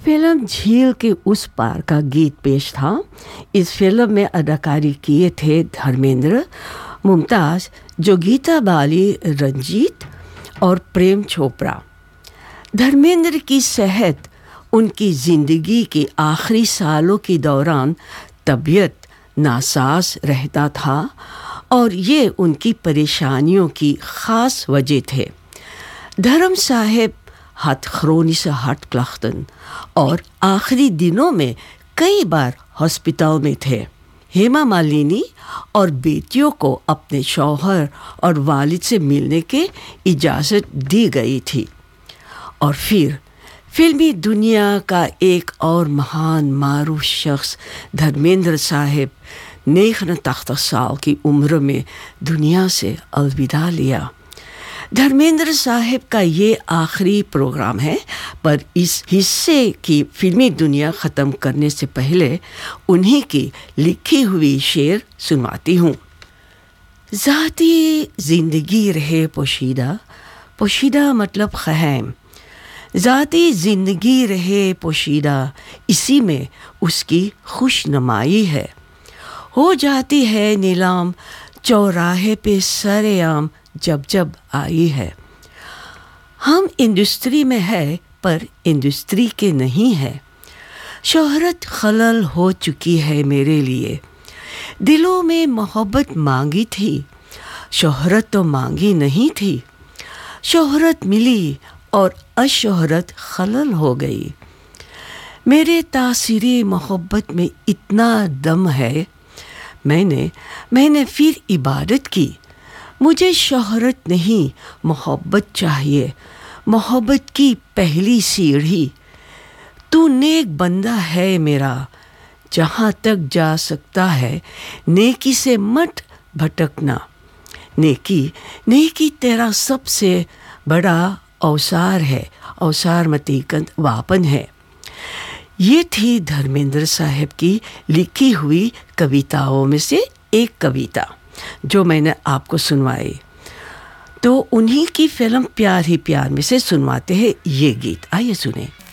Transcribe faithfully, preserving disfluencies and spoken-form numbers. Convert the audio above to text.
Film झील के उस पार का गीत पेश था। इस फिल्म में अदाकारी किए थे धर्मेंद्र, मुमताज़, जोगीता बाली, रंजीत और प्रेम चोपड़ा। धर्मेंद्र की सेहत उनकी ज़िंदगी के आखिरी सालों के दौरान तबीयत नासाज रहता था और ये उनकी परेशानियों की ख़ास वजह थे। धर्म साहब हाथ क्रोनिस हार्टक्लchten और आखिरी दिनों में कई बार हॉस्पिटल में थे। हेमा मालिनी और बेटियों को अपने शौहर और वालिद से मिलने के इजाज़त दी गई थी। और फिर फिल्मी दुनिया का एक और महान मारूफ शख्स धर्मेंद्र साहब ने उनतालीस साल की उम्र में दुनिया से अलविदा लिया। धर्मेंद्र साहब का ये आखिरी प्रोग्राम है, पर इस हिस्से की फिल्मी दुनिया ख़त्म करने से पहले उन्हीं की लिखी हुई शेर सुनवाती हूँ। ज़ाती ज़िंदगी रहे पोशीदा, पोशीदा मतलब ख़ैम। ज़ाती ज़िंदगी रहे पोशीदा, इसी में उसकी खुशनुमाई है। हो जाती है नीलाम चौराहे पे सरेआम जब जब आई है। हम इंडस्ट्री में है पर इंडस्ट्री के नहीं है। शोहरत खलल हो चुकी है मेरे लिए। दिलों में मोहब्बत मांगी थी, शोहरत तो मांगी नहीं थी। शोहरत मिली और अशोहरत खलल हो गई। मेरे तासीरे मोहब्बत में इतना दम है, मैंने मैंने फिर इबादत की। मुझे शोहरत नहीं मोहब्बत चाहिए, मोहब्बत की पहली सीढ़ी। तू नेक बंदा है मेरा, जहाँ तक जा सकता है नेकी से मत भटकना। नेकी नेकी तेरा सबसे बड़ा औसार है, औसार मतीकंत वापन है। ये थी धर्मेंद्र साहब की लिखी हुई कविताओं में से एक कविता जो मैंने आपको सुनवाई। तो उन्हीं की फिल्म प्यार ही प्यार में से सुनवाते हैं ये गीत। आइए सुने।